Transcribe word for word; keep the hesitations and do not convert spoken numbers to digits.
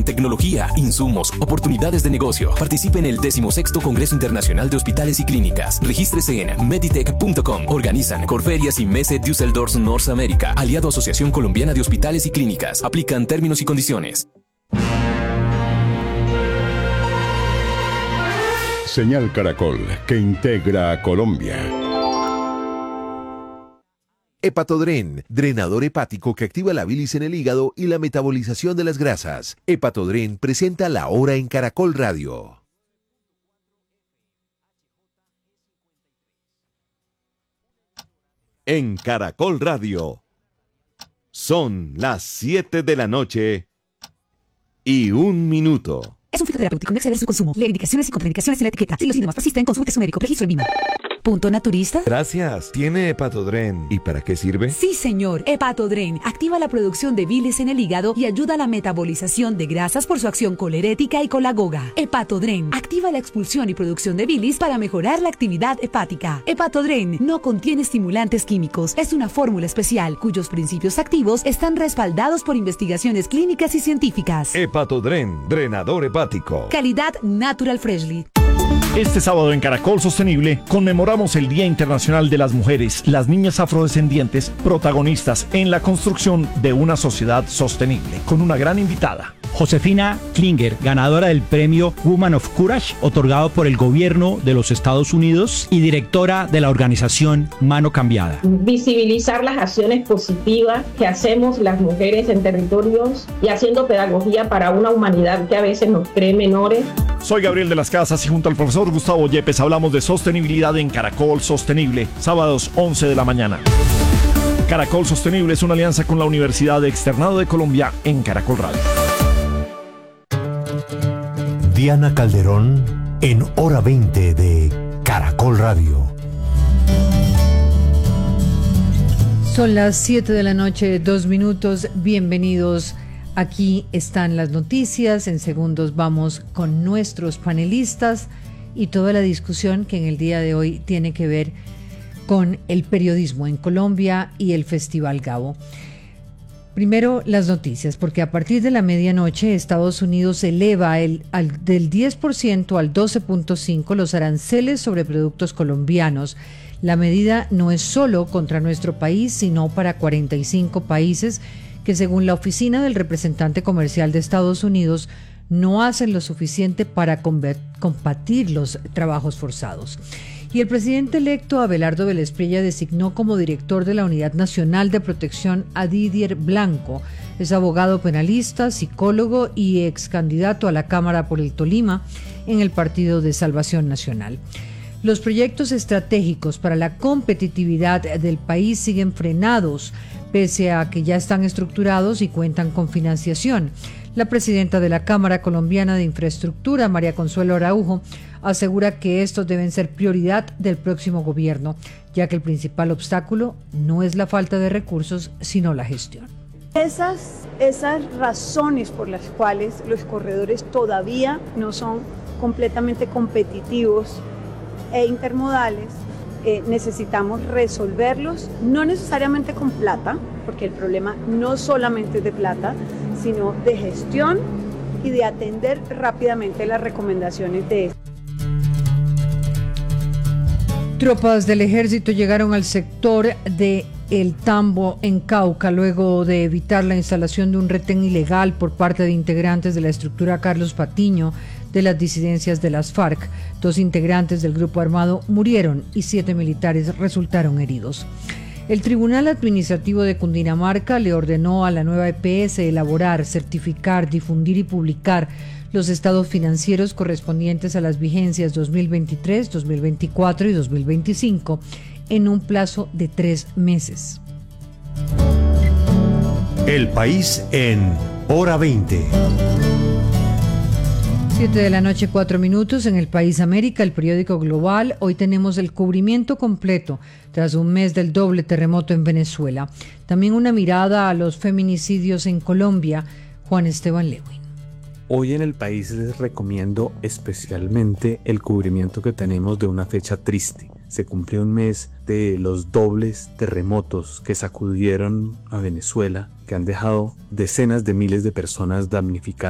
Tecnología, insumos, oportunidades de negocio. Participe en el decimosexto Congreso Internacional de Hospitales y Clínicas. Regístrese en meditech punto com. Organizan Corferias y Messe Düsseldorf Norteamérica. Aliado Asociación Colombiana de Hospitales y Clínicas. Aplican términos y condiciones. Señal Caracol, que integra a Colombia. Hepatodren, drenador hepático que activa la bilis en el hígado y la metabolización de las grasas. Hepatodren presenta La Hora en Caracol Radio. En Caracol Radio. Son las siete de la noche y un minuto. Es un fitoterapéutico, no exceder su consumo. Lee indicaciones y contraindicaciones en la etiqueta. Si los síntomas persisten, consulte a su médico. Registro en INVIMA. ¿Punto naturista? Gracias. ¿Tiene Hepatodren? ¿Y para qué sirve? Sí, señor. Hepatodren activa la producción de bilis en el hígado y ayuda a la metabolización de grasas por su acción colerética y colagoga. Hepatodren activa la expulsión y producción de bilis para mejorar la actividad hepática. Hepatodren no contiene estimulantes químicos. Es una fórmula especial cuyos principios activos están respaldados por investigaciones clínicas y científicas. Hepatodren, drenador hepático. Calidad Natural Freshly. Este sábado en Caracol Sostenible conmemoramos el Día Internacional de las Mujeres, las niñas afrodescendientes, protagonistas en la construcción de una sociedad sostenible, con una gran invitada. Josefina Klinger, ganadora del premio Woman of Courage, otorgado por el gobierno de los Estados Unidos y directora de la organización Mano Cambiada. Visibilizar las acciones positivas que hacemos las mujeres en territorios y haciendo pedagogía para una humanidad que a veces nos cree menores. Soy Gabriel de las Casas y junto al profesor Gustavo Yepes hablamos de sostenibilidad en Caracol Sostenible, sábados once de la mañana. Caracol Sostenible es una alianza con la Universidad Externado de Colombia en Caracol Radio. Diana Calderón en Hora veinte de Caracol Radio. Son las siete de la noche, dos minutos. Bienvenidos. Aquí están las noticias. En segundos vamos con nuestros panelistas y toda la discusión que en el día de hoy tiene que ver con el periodismo en Colombia y el Festival Gabo. Primero, las noticias, porque a partir de la medianoche Estados Unidos eleva el, al, del diez por ciento al doce punto cinco por ciento los aranceles sobre productos colombianos. La medida no es solo contra nuestro país, sino para cuarenta y cinco países que, según la oficina del representante comercial de Estados Unidos, no hacen lo suficiente para combatir los trabajos forzados. Y el presidente electo Abelardo Vélez Prilla designó como director de la Unidad Nacional de Protección a Didier Blanco. Es abogado penalista, psicólogo y ex candidato a la Cámara por el Tolima en el Partido de Salvación Nacional. Los proyectos estratégicos para la competitividad del país siguen frenados, pese a que ya están estructurados y cuentan con financiación. La presidenta de la Cámara Colombiana de Infraestructura, María Consuelo Araujo, asegura que estos deben ser prioridad del próximo gobierno, ya que el principal obstáculo no es la falta de recursos, sino la gestión. Esas, esas razones por las cuales los corredores todavía no son completamente competitivos e intermodales, eh, necesitamos resolverlos, no necesariamente con plata, porque el problema no solamente es de plata, sino de gestión y de atender rápidamente las recomendaciones de esto. Tropas del ejército llegaron al sector de El Tambo en Cauca luego de evitar la instalación de un retén ilegal por parte de integrantes de la estructura Carlos Patiño de las disidencias de las FARC. Dos integrantes del grupo armado murieron y siete militares resultaron heridos. El Tribunal Administrativo de Cundinamarca le ordenó a la nueva E P S elaborar, certificar, difundir y publicar los estados financieros correspondientes a las vigencias dos mil veintitrés, dos mil veinticuatro y dos mil veinticinco en un plazo de tres meses. El país en Hora veinte. siete de la noche, cuatro minutos, en El País América, el periódico global. Hoy tenemos el cubrimiento completo tras un mes del doble terremoto en Venezuela. También una mirada a los feminicidios en Colombia. Juan Esteban Lewin. Hoy en El País les recomiendo especialmente el cubrimiento que tenemos de una fecha triste. Se cumplió un mes de los dobles terremotos que sacudieron a Venezuela, que han dejado decenas de miles de personas damnificadas.